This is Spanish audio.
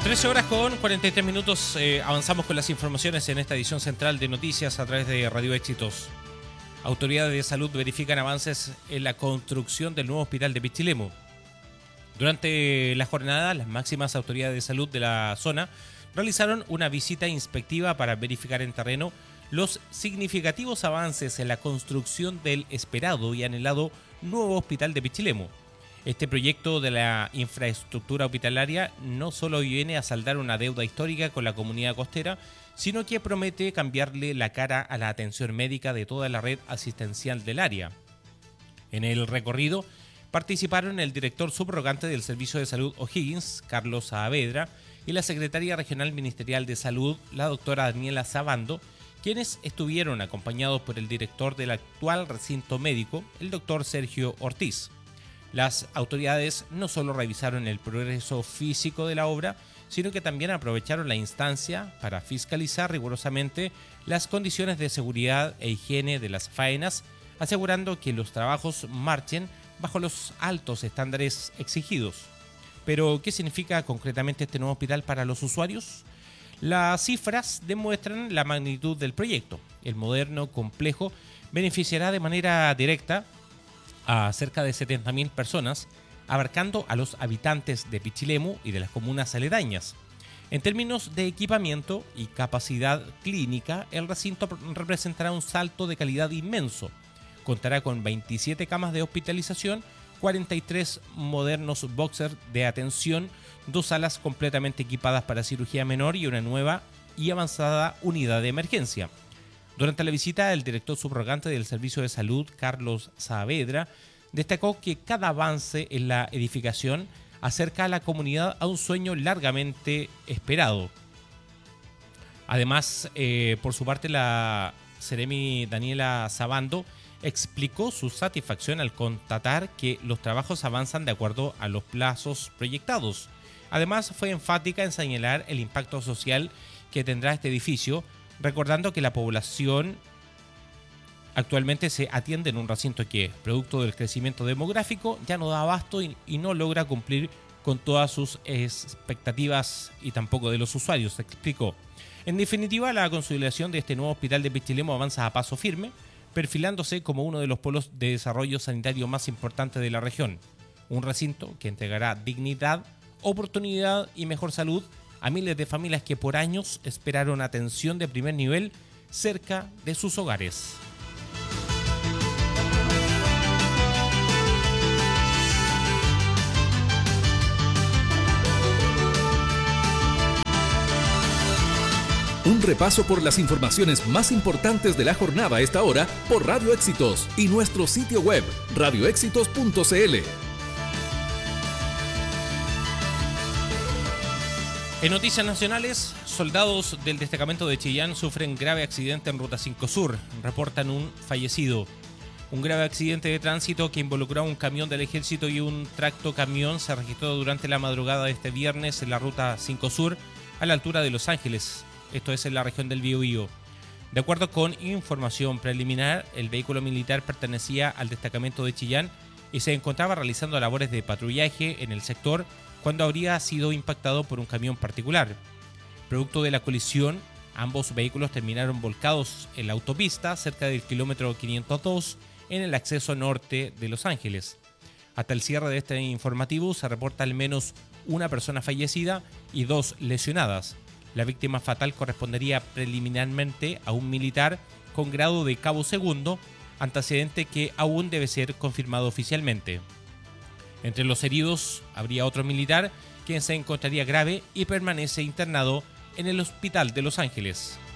13 horas con 43 minutos. Avanzamos con las informaciones en esta edición central de noticias a través de Radio Éxitos. Autoridades de salud verifican avances en la construcción del nuevo hospital de Pichilemu. Durante la jornada, las máximas autoridades de salud de la zona realizaron una visita inspectiva para verificar en terreno los significativos avances en la construcción del esperado y anhelado nuevo hospital de Pichilemu. Este proyecto de la infraestructura hospitalaria no solo viene a saldar una deuda histórica con la comunidad costera, sino que promete cambiarle la cara a la atención médica de toda la red asistencial del área. En el recorrido participaron el director subrogante del Servicio de Salud O'Higgins, Carlos Saavedra, y la secretaria regional ministerial de Salud, la doctora Daniela Sabando, quienes estuvieron acompañados por el director del actual recinto médico, el doctor Sergio Ortiz. Las autoridades no solo revisaron el progreso físico de la obra, sino que también aprovecharon la instancia para fiscalizar rigurosamente las condiciones de seguridad e higiene de las faenas, asegurando que los trabajos marchen bajo los altos estándares exigidos. Pero, ¿qué significa concretamente este nuevo hospital para los usuarios? Las cifras demuestran la magnitud del proyecto. El moderno complejo beneficiará de manera directa a cerca de 70.000 personas, abarcando a los habitantes de Pichilemu y de las comunas aledañas. En términos de equipamiento y capacidad clínica, el recinto representará un salto de calidad inmenso. Contará con 27 camas de hospitalización, 43 modernos boxers de atención, 2 salas completamente equipadas para cirugía menor y una nueva y avanzada unidad de emergencia. Durante la visita, el director subrogante del Servicio de Salud, Carlos Saavedra, destacó que cada avance en la edificación acerca a la comunidad a un sueño largamente esperado. Además, por su parte, la Seremi Daniela Sabando explicó su satisfacción al constatar que los trabajos avanzan de acuerdo a los plazos proyectados. Además, fue enfática en señalar el impacto social que tendrá este edificio, recordando que la población actualmente se atiende en un recinto que, producto del crecimiento demográfico, ya no da abasto y no logra cumplir con todas sus expectativas y tampoco de los usuarios, se explicó. En definitiva, la consolidación de este nuevo hospital de Pichilemu avanza a paso firme, perfilándose como uno de los polos de desarrollo sanitario más importantes de la región. Un recinto que entregará dignidad, oportunidad y mejor salud a miles de familias que por años esperaron atención de primer nivel cerca de sus hogares. Un repaso por las informaciones más importantes de la jornada a esta hora por Radio Éxitos y nuestro sitio web radioéxitos.cl. En noticias nacionales, soldados del destacamento de Chillán sufren grave accidente en Ruta 5 Sur. Reportan un fallecido. Un grave accidente de tránsito que involucró a un camión del ejército y un tractocamión se registró durante la madrugada de este viernes en la Ruta 5 Sur, a la altura de Los Ángeles. Esto es en la región del Biobío. De acuerdo con información preliminar, el vehículo militar pertenecía al destacamento de Chillán y se encontraba realizando labores de patrullaje en el sector cuando habría sido impactado por un camión particular. Producto de la colisión, ambos vehículos terminaron volcados en la autopista cerca del kilómetro 502 en el acceso norte de Los Ángeles. Hasta el cierre de este informativo se reporta al menos una persona fallecida y 2 lesionadas. La víctima fatal correspondería preliminarmente a un militar con grado de cabo segundo, antecedente que aún debe ser confirmado oficialmente. Entre los heridos habría otro militar, quien se encontraría grave y permanece internado en el hospital de Los Ángeles.